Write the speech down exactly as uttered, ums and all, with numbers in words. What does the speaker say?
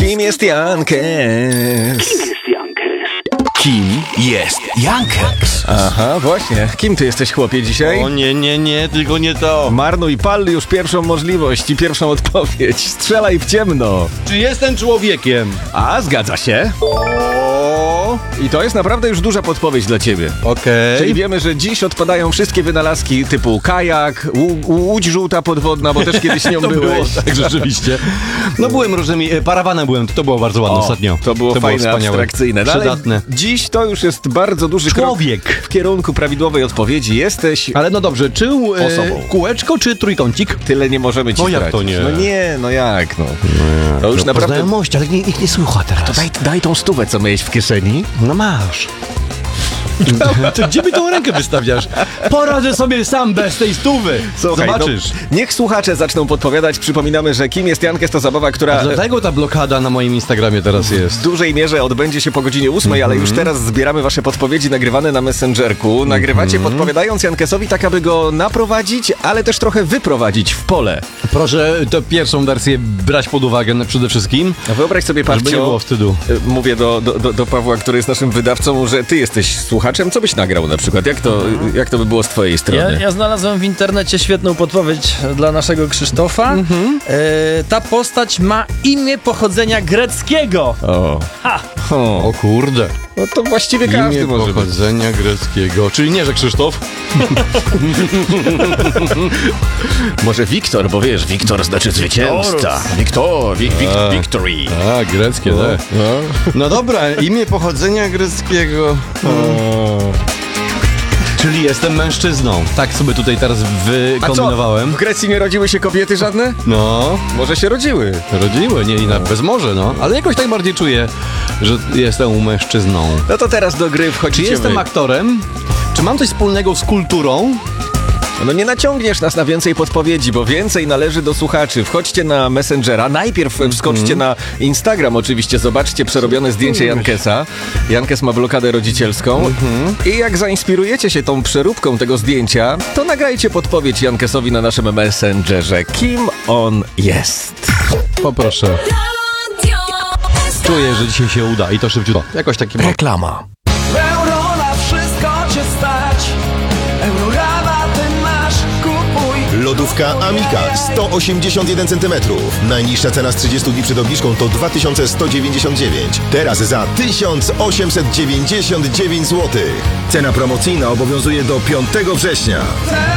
Kim jest Jankes? Kim jest Jankes? Aha, właśnie. Kim ty jesteś, chłopie, dzisiaj? O nie, nie, nie, tylko nie to. Marnuj, pal już pierwszą możliwość i pierwszą odpowiedź. Strzelaj w ciemno. Czy jestem człowiekiem? A, zgadza się. O, I to jest naprawdę już duża podpowiedź dla ciebie. okej. Czyli wiemy, że dziś odpadają wszystkie wynalazki typu kajak, łu- łódź żółta podwodna, bo też kiedyś nią To było, byłeś. tak, rzeczywiście. No byłem różnymi, e, parawanem byłem, to było bardzo ładne O, ostatnio. to było fajne, wspaniałe. abstrakcyjne. No, ale Przydatne. dziś to już jest bardzo duży Człowiek. krok w kierunku prawidłowej odpowiedzi. Jesteś... Ale no dobrze, czy e, Osobą. kółeczko, czy trójkącik? Tyle nie możemy ci No jak brać. to nie? No nie, no jak no. To już No, naprawdę... znajomości, ale nikt nie, nie słucha teraz. To daj, daj tą stówę, co miałeś w kieszeni. No masz. To gdzie mi tą rękę wystawiasz? Poradzę sobie sam bez tej stówy. Słuchaj, Zobaczysz. No, niech słuchacze zaczną podpowiadać. Przypominamy, że Kim jest Jankes to zabawa, która Dlatego ta blokada na moim Instagramie teraz w jest. dużej mierze odbędzie się po godzinie ósmej, ale już teraz zbieramy wasze podpowiedzi nagrywane na Messengerku. Nagrywacie podpowiadając Jankesowi tak, aby go naprowadzić, ale też trochę wyprowadzić w pole. Proszę tę pierwszą wersję brać pod uwagę na- przede wszystkim, A wyobraź sobie, żeby nie Pawcio, było wstydu. mówię do, do, do, do Pawła, który jest naszym wydawcą, że ty jesteś słuchaczem. Co byś nagrał na przykład? Jak to, jak to by było z twojej strony? Ja, ja znalazłem w internecie świetną podpowiedź dla naszego Krzysztofa. E, ta postać ma imię pochodzenia greckiego. O. Ha! o. O kurde. No to właściwie każdy Imię może być. pochodzenia greckiego. Czyli nie, że Krzysztof? Może Wiktor, bo wiesz, Wiktor znaczy zwycięzca. Wiktor, wi, wi, A. victory. A, greckie, tak. No dobra, imię pochodzenia greckiego. Czyli jestem mężczyzną. Tak sobie tutaj teraz A co? wykombinowałem. W Grecji nie rodziły się kobiety żadne? No, Może się rodziły. rodziły, nie, i na bez może, no. Ale jakoś tak bardziej czuję, że jestem mężczyzną. No to teraz do gry Czy wchodzicie jestem wy. aktorem? Czy mam coś wspólnego z kulturą? No nie naciągniesz nas na więcej podpowiedzi, bo więcej należy do słuchaczy. Wchodźcie na Messengera, najpierw wskoczcie na Instagram oczywiście, zobaczcie przerobione zdjęcie Jankesa. Jankes ma blokadę rodzicielską. I jak zainspirujecie się tą przeróbką tego zdjęcia, to nagrajcie podpowiedź Jankesowi na naszym Messengerze. Kim on jest? Poproszę. Czuję, że dzisiaj się uda i to szybciutko. Jakoś taki... Reklama. Euro na wszystko cię stać. Eurorabaty masz, kupuj. Lodówka Amika sto osiemdziesiąt jeden centymetrów. Najniższa cena z trzydziestu dni przed obniżką to dwa tysiące sto dziewięćdziesiąt dziewięć. Teraz za tysiąc osiemset dziewięćdziesiąt dziewięć złotych. Cena promocyjna obowiązuje do piątego września.